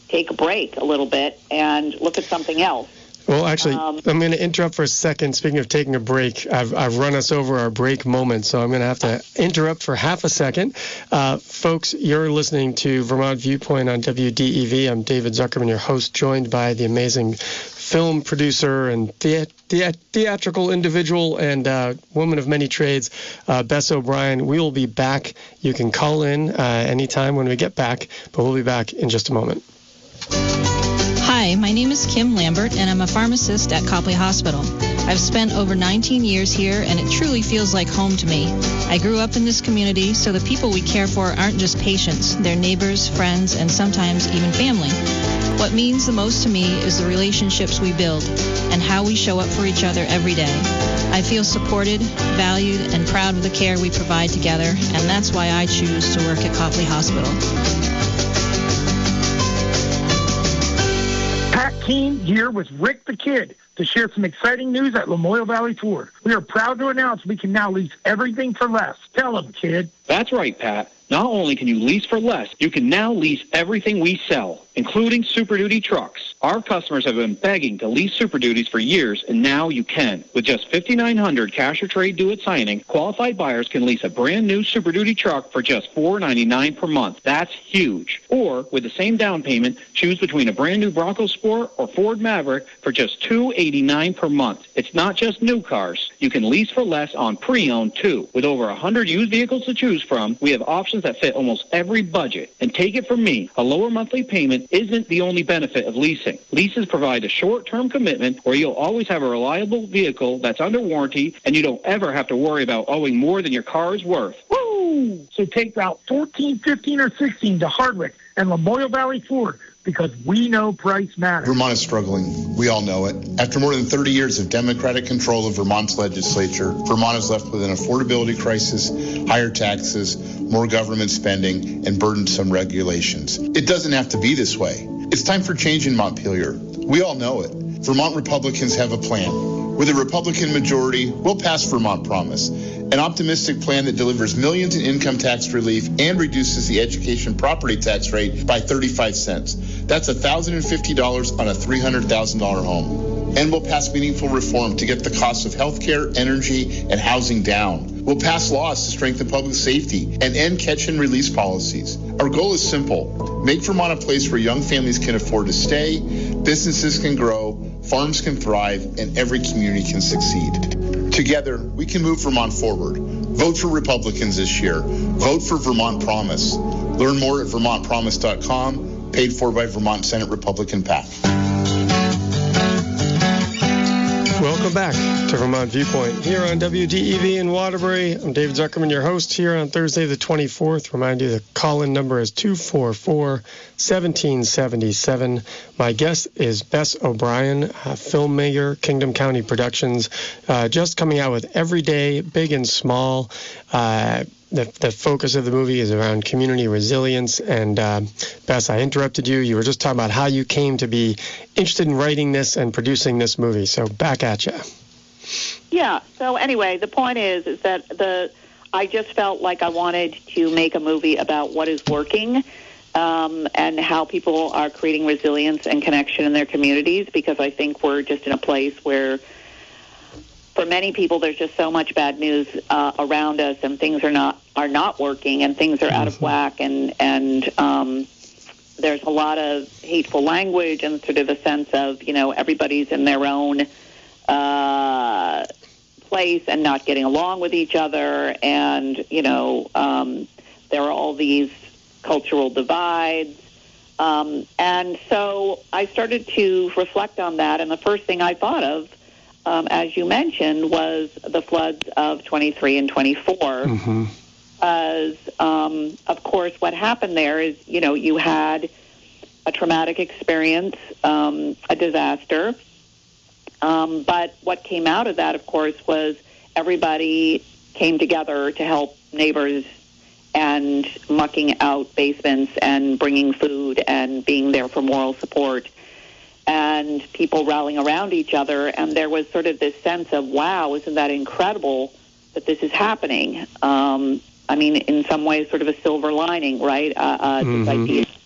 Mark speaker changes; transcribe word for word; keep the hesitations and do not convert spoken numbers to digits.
Speaker 1: take a break a little bit and look at something else.
Speaker 2: Well, actually,
Speaker 1: Um,
Speaker 2: I'm going to interrupt for a second. Speaking of taking a break, I've, I've run us over our break moment, so I'm going to have to interrupt for half a second. Uh, folks, you're listening to Vermont Viewpoint on W D E V. I'm David Zuckerman, your host, joined by the amazing film producer and the, the, theatrical individual and uh, woman of many trades, uh, Bess O'Brien. We will be back. You can call in uh, anytime when we get back, but we'll be back in just a moment.
Speaker 3: Hi, my name is Kim Lambert, and I'm a pharmacist at Copley Hospital. I've spent over nineteen years here, and it truly feels like home to me. I grew up in this community, so the people we care for aren't just patients. They're neighbors, friends, and sometimes even family. What means the most to me is the relationships we build and how we show up for each other every day. I feel supported, valued, and proud of the care we provide together, and that's why I choose to work at Copley Hospital.
Speaker 4: Pat Keene here with Rick the Kid to share some exciting news at Lamoille Valley Ford. We are proud to announce we can now lease everything for less. Tell them, kid.
Speaker 5: That's right, Pat. Not only can you lease for less, you can now lease everything we sell, including Super Duty trucks. Our customers have been begging to lease Super Duties for years, and now you can. With just five thousand nine hundred dollars cash or trade due at signing, qualified buyers can lease a brand new Super Duty truck for just four dollars and ninety-nine cents per month. That's huge. Or, with the same down payment, choose between a brand new Bronco Sport or Ford Maverick for just two dollars and eighty-nine cents per month. It's not just new cars. You can lease for less on pre-owned, too. With over one hundred used vehicles to choose from, we have options that fit almost every budget. And take it from me, a lower monthly payment isn't the only benefit of leasing. Leases provide a short-term commitment where you'll always have a reliable vehicle that's under warranty, and you don't ever have to worry about owing more than your car is worth.
Speaker 4: Woo! So take Route fourteen, fifteen, or sixteen to Hardwick and Lamoille Valley Ford, because we know price matters.
Speaker 6: Vermont is struggling. We all know it. After more than thirty years of Democratic control of Vermont's legislature, Vermont is left with an affordability crisis, higher taxes, more government spending, and burdensome regulations. It doesn't have to be this way. It's time for change in Montpelier. We all know it. Vermont Republicans have a plan. With a Republican majority, we'll pass Vermont Promise, an optimistic plan that delivers millions in income tax relief and reduces the education property tax rate by thirty-five cents. That's one thousand fifty dollars on a three hundred thousand dollars home. And we'll pass meaningful reform to get the cost of health care, energy, and housing down. We'll pass laws to strengthen public safety and end catch and release policies. Our goal is simple. Make Vermont a place where young families can afford to stay, businesses can grow, farms can thrive, and every community can succeed. Together, we can move Vermont forward. Vote for Republicans this year. Vote for Vermont Promise. Learn more at vermont promise dot com, paid for by Vermont Senate Republican PAC.
Speaker 2: Welcome back to Vermont Viewpoint here on W D E V in Waterbury. I'm David Zuckerman, your host here on Thursday the twenty-fourth. Remind you the call-in number is two four four, one seven seven seven. My guest is Bess O'Brien, filmmaker, Kingdom County Productions, uh, just coming out with Everyday, Big and Small. Uh, The, the focus of the movie is around community resilience. And uh, Bess, I interrupted you. You were just talking about how you came to be interested in writing this and producing this movie. So back at you.
Speaker 1: Yeah. So anyway, the point is, is that the I just felt like I wanted to make a movie about what is working um, and how people are creating resilience and connection in their communities, because I think we're just in a place where, for many people, there's just so much bad news uh, around us, and things are not are not working, and things are out of whack, and and um, there's a lot of hateful language, and sort of a sense of, you know, everybody's in their own uh, place and not getting along with each other, and you know, um, there are all these cultural divides. Um, and so I started to reflect on that, and the first thing I thought of, Um, as you mentioned, was the floods of twenty-three and twenty-four. Mm-hmm. As, um, of course, what happened there is, you know, you had a traumatic experience, um, a disaster. Um, but what came out of that, of course, was everybody came together to help neighbors and mucking out basements and bringing food and being there for moral support, and people rallying around each other. And there was sort of this sense of, wow, isn't that incredible that this is happening? Um, I mean, in some ways, sort of a silver lining, right? Uh, uh, mm-hmm. This idea